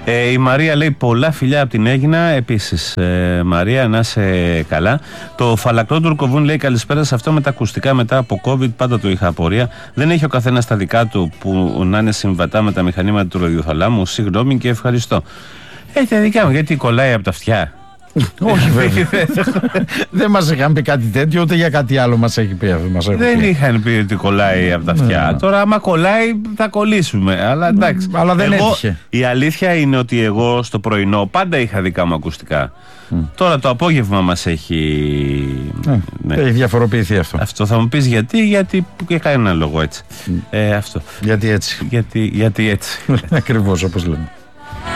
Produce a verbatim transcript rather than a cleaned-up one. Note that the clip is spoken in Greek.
Ε, η Μαρία λέει πολλά φιλιά από την Αίγινα. Επίσης, ε, Μαρία, να είσαι καλά. Το φαλακρό του Ρουκοβούν λέει καλησπέρα σε αυτό με τα ακουστικά μετά από COVID. Πάντα το είχα απορία. Δεν έχει ο καθένας τα δικά του που να είναι συμβατά με τα μηχανήματα του ραδιοθαλάμου. Συγγνώμη και ευχαριστώ. Έχει τα δικά μου, γιατί κολλάει από τα αυτιά. Όχι βέβαια. Δεν μας είχαν πει κάτι τέτοιο, ούτε για κάτι άλλο μας έχει πει. Μας δεν πει. είχαν πει ότι κολλάει από τα αυτιά. Ναι. Τώρα άμα κολλάει θα κολλήσουμε. Αλλά εντάξει. Αλλά δεν εγώ, έτυχε. Η αλήθεια είναι ότι εγώ στο πρωινό πάντα είχα δικά μου ακουστικά. Mm. Τώρα το απόγευμα μας έχει... Mm. Ναι. Έχει διαφοροποιηθεί αυτό. Αυτό θα μου πεις γιατί, γιατί και κανένα λόγο έτσι. Mm. Ε, αυτό. Γιατί έτσι. Γιατί, γιατί έτσι. Ακριβώς όπως λέμε.